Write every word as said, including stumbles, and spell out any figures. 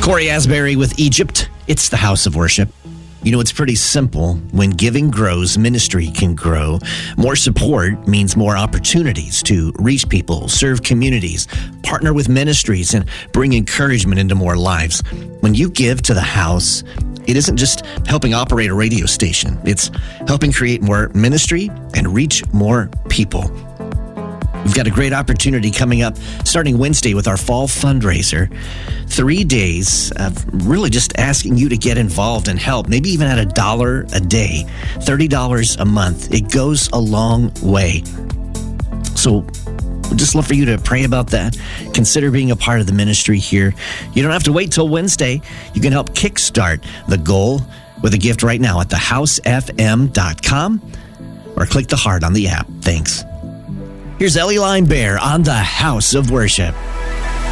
Corey Asbury with Egypt. It's the House of Worship. You know, it's pretty simple. When giving grows, ministry can grow. More support means more opportunities to reach people, serve communities, partner with ministries, and bring encouragement into more lives. When you give to the house, it isn't just helping operate a radio station. It's helping create more ministry and reach more people. We've got a great opportunity coming up starting Wednesday with our fall fundraiser. Three days of really just asking you to get involved and help, maybe even at a dollar a day, thirty dollars a month. It goes a long way. So we'd just love for you to pray about that. Consider being a part of the ministry here. You don't have to wait till Wednesday. You can help kickstart the goal with a gift right now at the house f m dot com or click the heart on the app. Thanks. Here's Ellie Line Bear on the House of Worship.